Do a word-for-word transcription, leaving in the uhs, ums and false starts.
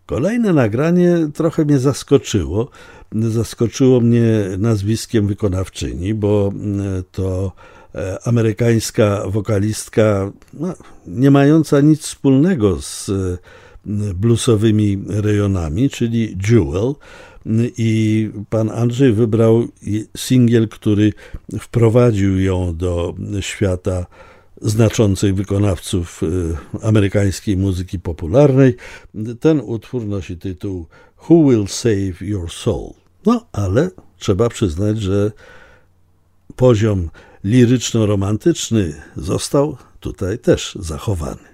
Kolejne nagranie trochę mnie zaskoczyło. Zaskoczyło mnie nazwiskiem wykonawczyni, bo to amerykańska wokalistka, no, nie mająca nic wspólnego z bluesowymi rejonami, czyli Jewel. I pan Andrzej wybrał singiel, który wprowadził ją do świata znaczących wykonawców amerykańskiej muzyki popularnej. Ten utwór nosi tytuł Who Will Save Your Soul? No, ale trzeba przyznać, że poziom liryczno-romantyczny został tutaj też zachowany.